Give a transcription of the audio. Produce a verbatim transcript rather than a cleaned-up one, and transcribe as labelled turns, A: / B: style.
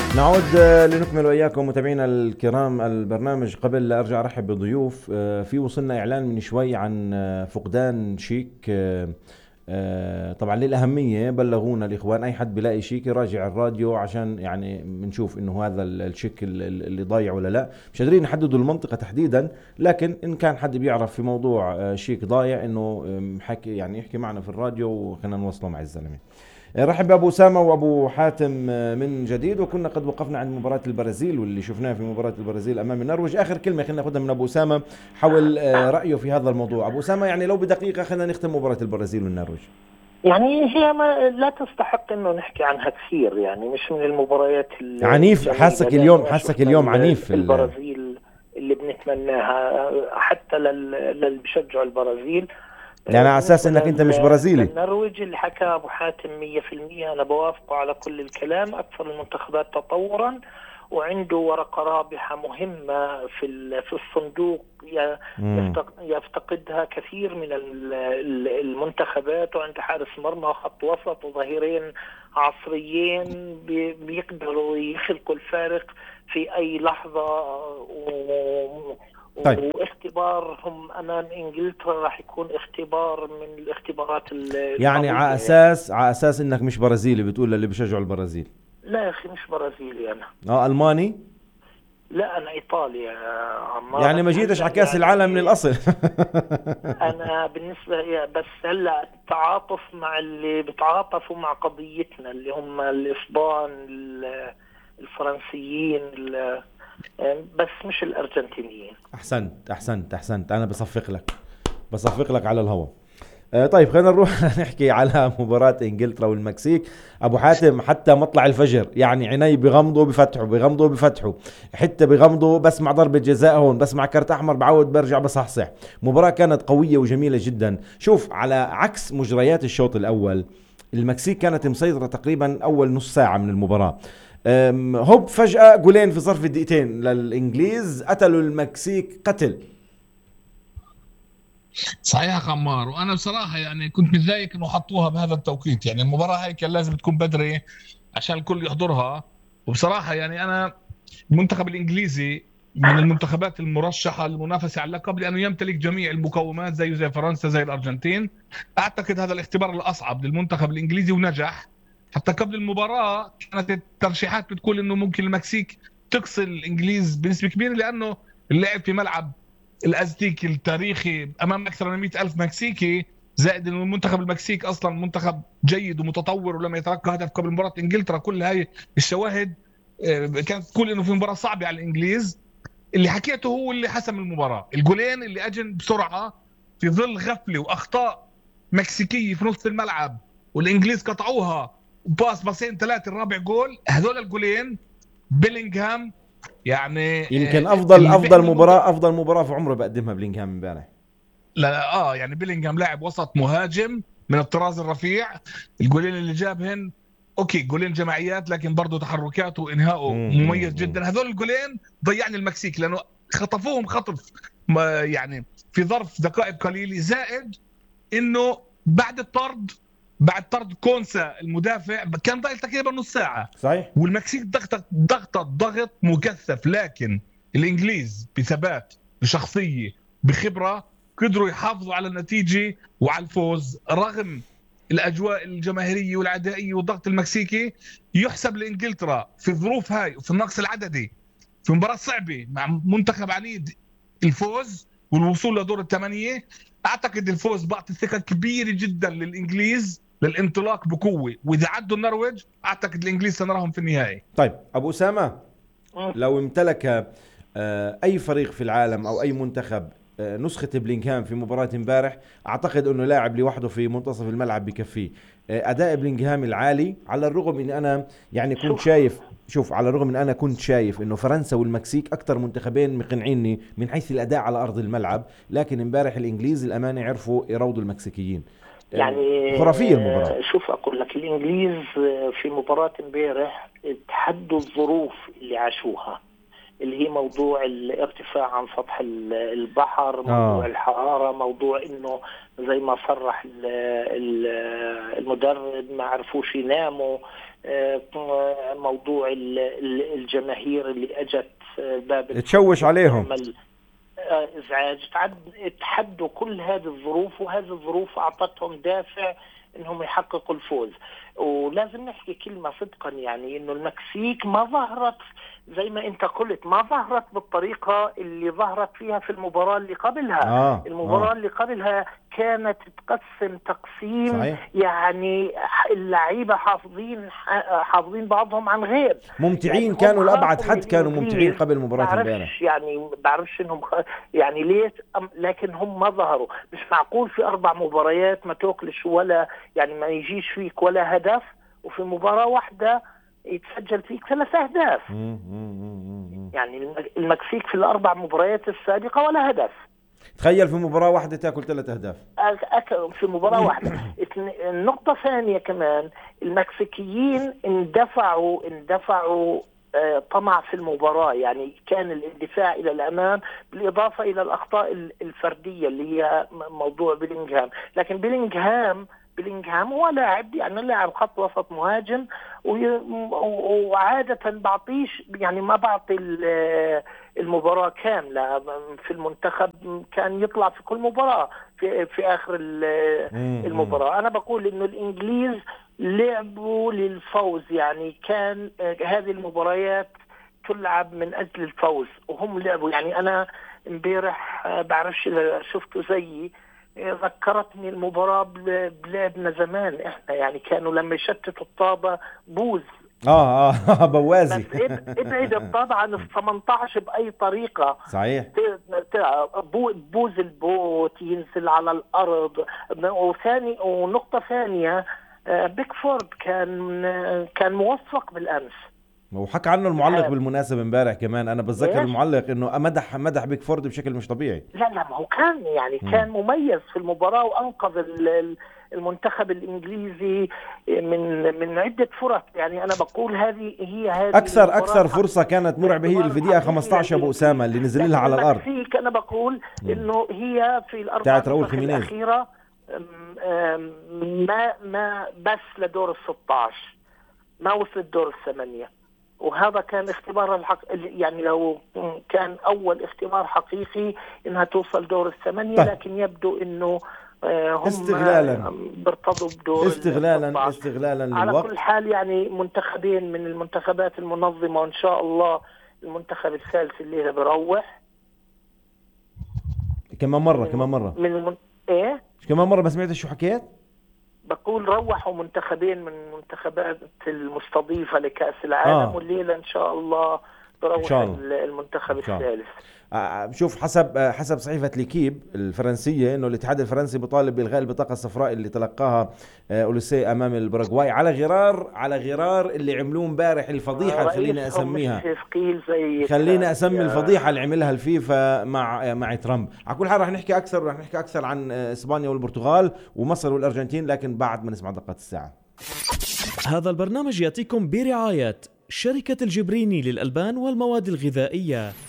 A: نعود آه، لنكمل وإياكم متابعينا الكرام البرنامج. قبل لا أرجع أرحب بضيوف، آه، في وصلنا إعلان من شوي عن آه، فقدان شيك. آه، آه، طبعا للأهمية بلغونا الإخوان، أي حد بلاقي شيك يراجع الراديو عشان يعني بنشوف إنه هذا ال- الشيك ال- ال- اللي ضايع ولا لا. مش قادرين نحددوا المنطقة تحديدا، لكن إن كان حد بيعرف في موضوع آه، شيك ضايع إنه آم، حكي يعني يحكي معنا في الراديو وخلينا نوصله مع الزلمة. رحب بأبو أسامة وأبو حاتم من جديد. وكنا قد وقفنا عند مباراة البرازيل واللي شفناه في مباراة البرازيل أمام النرويج. آخر كلمة خلينا ناخذها من أبو أسامة حول آه، رأيه في هذا الموضوع. أبو أسامة يعني لو بدقيقة خلينا نختم مباراة البرازيل والنرويج.
B: يعني هي ما لا تستحق انه نحكي عنها كثير، يعني مش من المباريات ال-
A: عنيف
B: الجميلة،
A: حاسك
B: لأنه
A: اليوم،
B: ما
A: حاسك
B: شفنا
A: اليوم
B: ال-
A: عنيف في ال-
B: البرازيل اللي بنتمناها حتى لل- للي بيشجعوا البرازيل.
A: يعني
B: آه،
A: على أساس
B: بالنسبة
A: أنك أنت مش
B: لل-
A: برازيلي.
B: للنرويج اللي حكى أبو حاتم مية في المية أنا بوافقه على كل الكلام. أكثر المنتخبات تطورا وعنده ورقة رابحة مهمة في ال- في الصندوق ي-
A: مم.
B: يفتق- يفتقدها كثير من ال- ال- المنتخبات، وعنده حارس مرمى وخط وسط وظهيرين عصريين بي- بيقدروا يخلقوا الفارق في أي لحظة. و-
A: طيب
B: واختبارهم امام انجلترا راح يكون اختبار من الاختبارات
A: يعني
B: القويه
A: على
B: يعني.
A: أساس على أساس أنك مش برازيلي بتقول للي بيشجعوا البرازيل.
B: لا يا اخي، مش برازيلي انا.
A: آه ألماني.
B: لا انا ايطالي يا عمار.
A: يعني
B: بس
A: ما جيتش
B: هلا
A: على كأس العالم من
B: يعني
A: الأصل.
B: انا بالنسبه لي بس هلا التعاطف مع اللي بتعاطفوا مع قضيتنا اللي هم الاسبان ال- الفرنسيين ال- بس مش الارجنتينيين.
A: احسنت احسنت احسنت، انا بصفق لك بصفق لك على الهواء. آه طيب خلينا نروح نحكي على مباراة انجلترا والمكسيك. ابو حاتم حتى مطلع الفجر يعني عيني بغمضوا بفتحوا بغمضوا بفتحوا، حتى بغمضوا بسمع ضربة جزاء هون، بسمع كرت احمر بعود برجع بصحصح. مباراة كانت قوية وجميلة جدا. شوف على عكس مجريات الشوط الاول، المكسيك كانت مسيطرة تقريبا اول نص ساعة من المباراة. أم، هوب فجأة جولين في ظرف دقيقتين للإنجليز قتلوا المكسيك قتل.
C: صحيح يا خمار. وانا بصراحه يعني كنت متضايق انه حطوها بهذا التوقيت. يعني المباراه هاي كان لازم تكون بدري عشان الكل يحضرها. وبصراحه يعني انا المنتخب الانجليزي من المنتخبات المرشحه للمنافسه على اللقب، لانه يمتلك جميع المقومات زيه زي فرنسا زي الارجنتين. اعتقد هذا الاختبار الاصعب للمنتخب الانجليزي ونجح. حتى قبل المباراه كانت الترشيحات بتقول انه ممكن المكسيك تقصي الانجليز بنسبه كبيره، لانه اللعب في ملعب الازتيك التاريخي امام اكثر من مئة الف مكسيكي، زائد انه المنتخب المكسيك اصلا منتخب جيد ومتطور ولما يتلقى هدف قبل مباراه انجلترا. كل هاي الشواهد آه، كانت تقول انه في مباراه صعبه على الانجليز. اللي حكيته هو اللي حسم المباراه، الجولين اللي اجن بسرعه في ظل غفله واخطاء مكسيكيه في نص الملعب، والانجليز قطعوها باص باصين ثلاثه، الرابع جول. هذول الجولين بيلينغهام يعني
A: يمكن
C: آه،
A: افضل
C: اللي
A: افضل
C: بيحمي المنتخب.
A: مباراة افضل مباراة في عمره بقدمها بلينغهام امبارح.
C: لا اه يعني بيلينغهام لاعب وسط مهاجم من الطراز الرفيع. الجولين اللي جابهن اوكي جولين جماعيات، لكن برضه تحركاته وانهائه
A: مم، مم،
C: مميز
A: مم.
C: جدا. هذول الجولين ضيعني المكسيك لانه خطفوهم خطف ما يعني في ظرف دقائق قليله، زائد انه بعد الطرد بعد طرد كونسا المدافع كان ضايل تقريبا نص ساعه،
A: صحيح.
C: والمكسيك ضغطت ضغطت ضغط مكثف. لكن الانجليز بثبات بشخصيه بخبره قدروا يحافظوا على النتيجه وعلى الفوز رغم الاجواء الجماهيريه والعدائيه والضغط المكسيكي. يحسب لانجلترا في الظروف هاي وفي النقص العددي في مباراه صعبه مع منتخب عنيد الفوز والوصول لدور الثمانيه. اعتقد الفوز بعطي ثقه كبيره جدا للانجليز للانطلاق بقوه، واذا عدوا النرويج اعتقد الانجليز سنراهم في النهائي.
A: طيب ابو اسامة،
B: مم.
A: لو امتلك آه، اي فريق في العالم او اي منتخب آه، نسخة بلينغهام في مباراة امبارح، اعتقد انه لاعب لوحده في منتصف الملعب بكفيه. آه، اداء بلينغهام العالي، على الرغم ان انا يعني كنت
B: شوف
A: شايف شوف على الرغم ان انا كنت شايف انه فرنسا والمكسيك اكثر منتخبين مقنعيني من حيث الاداء على ارض الملعب، لكن امبارح الانجليز الامانة عرفوا يروضوا المكسيكيين. آه،
B: يعني
A: خرافية المباراة.
B: شوف اقول لك، الانجليز في مباراة امبارح تحدوا الظروف اللي عاشوها. اللي هي موضوع الارتفاع عن سطح البحر، موضوع
A: آه.
B: الحرارة، موضوع انه زي ما صرح المدرب ما عرفوش يناموا، موضوع الجماهير اللي اجت باب
A: تشوش عليهم،
B: ازعاج، تحدوا كل هذه الظروف، وهذه الظروف اعطتهم دافع انهم يحققوا الفوز. ولازم نحكي كلمة صدقا، يعني انه المكسيك ما ظهرت زي ما انت قلت، ما ظهرت بالطريقة اللي ظهرت فيها في المباراة اللي قبلها.
A: آه.
B: المباراة
A: آه.
B: اللي قبلها كانت تقسم تقسيم
A: صحيح.
B: يعني اللعيبة حافظين حافظين بعضهم عن غير،
A: ممتعين،
B: يعني
A: كانوا لأبعد حد كانوا ممتعين قبل مباراة امبارح.
B: يعني بعرفش انهم خ... يعني ليش، لكن هم ما ظهروا. مش معقول في اربع مباريات ما تاكلش ولا يعني ما يجيش فيك ولا هدف، وفي مباراة واحدة يتسجل فيك ثلاث أهداف. يعني المكسيك في الأربع مباريات السابقة ولا هدف.
A: تخيل في مباراة واحدة تأكل ثلاث أهداف
B: في مباراة واحدة. النقطة ثانية كمان، المكسيكيين اندفعوا اندفعوا طمع في المباراة، يعني كان الاندفاع إلى الأمام بالإضافة إلى الأخطاء الفردية اللي هي موضوع بيلينغهام. لكن بيلينغهام بيلينغهام هو لاعب يعني لاعب خط وسط مهاجم، وعادة بعطيش يعني ما بعطي المباراة كاملة في المنتخب، كان يطلع في كل مباراة في في آخر المباراة. أنا بقول إنه الإنجليز لعبوا للفوز، يعني كان هذه المباريات تلعب من أجل الفوز وهم لعبوا. يعني أنا امبارح بعرفش إذا شفتوا زيي، ذكرتني المباراة بلعبنا زمان احنا، يعني كانوا لما يشتتوا الطابة بوز
A: اه اه بوازي
B: ابعد الطابة عن ال ثمانية عشر بأي طريقة.
A: صحيح.
B: بوز البوت ينزل على الأرض. وثاني ونقطة ثانية، بيكفورد كان كان موفق بالأمس،
A: وحكى عنه المعلق بالمناسبة امبارح كمان. انا بتذكر المعلق انه مدح مدح بيكفورد بشكل مش طبيعي.
B: لا لا ما هو كان يعني م. كان مميز في المباراة وانقذ المنتخب الانجليزي من من عدة فرص. يعني انا بقول هذه هي هذه
A: اكثر اكثر فرصة كانت مرعبة هي في الدقيقة خمسة عشر ابو اسامة اللي نزل لها على الارض.
B: انا بقول انه هي في الاربع الاخيرة ما ما بس لدور الستة عشر، ما وصلت دور الثمانية. وهذا كان اختبار الحق، يعني لو كان أول اختبار حقيقي إنها توصل دور الثمانية. طيب. لكن يبدو إنه هم
A: استغلالا
B: برتضوا بدور
A: استغلالا استغلالا للوقت.
B: على كل حال يعني منتخبين من المنتخبات المنظمة، وإن شاء الله المنتخب الثالث اللي بروح
A: كمان مرة كمان مرة
B: من المن... إيه
A: كمان مرة. ما سمعتش شو حكيت؟
B: بقول روحوا منتخبين من المنتخبات المستضيفة لكأس العالم. آه. والليلة إن شاء الله بروح المنتخب الثالث.
A: آه شوف، حسب آه حسب صحيفة ليكيب الفرنسية انه الاتحاد الفرنسي بيطالب بالغاء البطاقة الصفراء اللي تلقاها آه أوليسيه امام الباراغواي على غرار على غرار اللي عملوه امبارح الفضيحة. آه خلينا اسميها خلينا اسمي الفضيحة اللي عملها الفيفا مع آه مع ترامب. على كل حال رح نحكي اكثر رح نحكي اكثر عن آه اسبانيا والبرتغال ومصر والارجنتين، لكن بعد ما نسمع دقات الساعة.
D: هذا البرنامج يأتيكم برعاية شركة الجبريني للألبان والمواد الغذائية.